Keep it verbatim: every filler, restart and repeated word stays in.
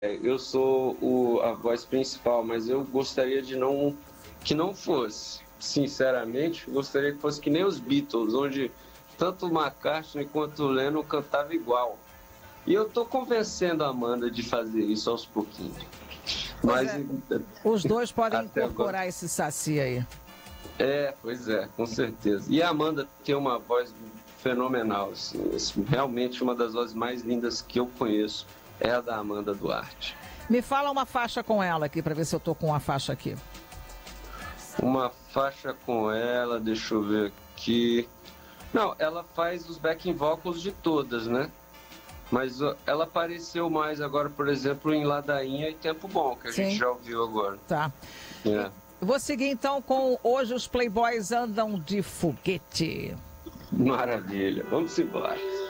eu sou o, a voz principal, mas eu gostaria de não que não fosse. Sinceramente, gostaria que fosse que nem os Beatles, onde tanto o McCartney quanto o Lennon cantavam igual. E eu estou convencendo a Amanda de fazer isso aos pouquinhos. Pois Mas é, os dois podem até incorporar agora... esse saci aí. É, pois é, com certeza. E a Amanda tem uma voz fenomenal, assim, realmente uma das vozes mais lindas que eu conheço é a da Amanda Duarte. Me fala uma faixa com ela aqui, para ver se eu tô com uma faixa aqui. Uma faixa com ela, deixa eu ver aqui. Não, ela faz os backing vocals de todas, né? Mas ela apareceu mais agora, por exemplo, em Ladainha e Tempo Bom, que a Sim. gente já ouviu agora. Tá. É. Vou seguir então com Hoje os Playboys Andam de Foguete. Maravilha, vamos embora.